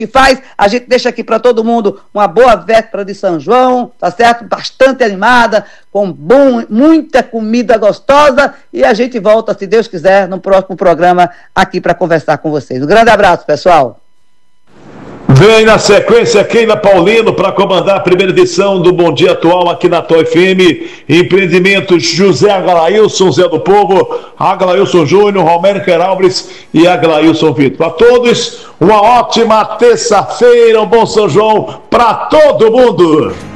que faz, a gente deixa aqui para todo mundo uma boa véspera de São João, tá certo? Bastante animada, com muita comida gostosa, e a gente volta, se Deus quiser, no próximo programa aqui para conversar com vocês. Um grande abraço, pessoal. Vem na sequência Keila Paulino para comandar a primeira edição do Bom Dia Atual aqui na Tó FM. Empreendimentos José Aglailson, Zé do Povo, Aglailson Júnior, Romero Queralbres e Aglailson Vitor. A todos, uma ótima terça-feira, um bom São João para todo mundo.